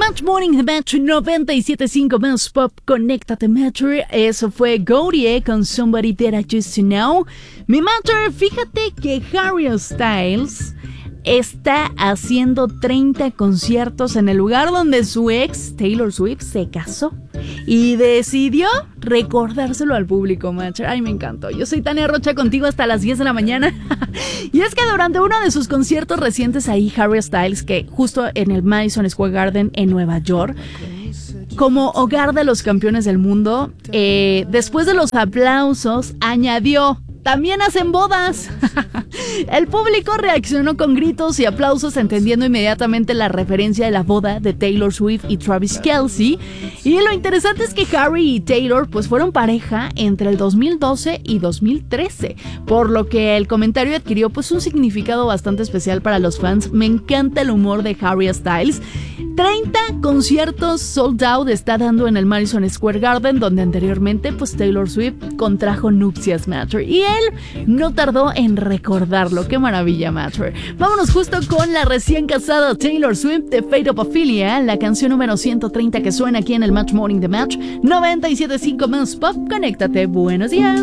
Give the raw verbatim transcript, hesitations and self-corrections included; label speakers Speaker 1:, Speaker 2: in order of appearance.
Speaker 1: Match Morning, The Match noventa y siete punto cinco Más Pop, conéctate Matcher. Eso fue Gautier con Somebody That I Used to Know. Mi Matcher, fíjate que Harry Styles está haciendo treinta conciertos en el lugar donde su ex Taylor Swift se casó y decidió recordárselo al público, Matcher. Ay, me encantó. Yo soy Tania Rocha, contigo hasta las diez de la mañana. Y es que durante uno de sus conciertos recientes ahí, Harry Styles, que justo en el Madison Square Garden en Nueva York, como hogar de los campeones del mundo, eh, después de los aplausos, añadió: también hacen bodas. El público reaccionó con gritos y aplausos, entendiendo inmediatamente la referencia de la boda de Taylor Swift y Travis Kelce. Y lo interesante es que Harry y Taylor pues fueron pareja entre el dos mil doce y dos mil trece, por lo que el comentario adquirió pues un significado bastante especial para los fans. Me encanta el humor de Harry Styles. treinta conciertos sold out está dando en el Madison Square Garden, donde anteriormente pues Taylor Swift contrajo nupcias, Matcher, y él no tardó en recordarlo. Qué maravilla, Matcher. Vámonos justo con la recién casada Taylor Swift de Fate of Ophelia, la canción número ciento treinta que suena aquí en el Match Morning The Match noventa y siete punto cinco Más Pop. Conéctate, buenos días.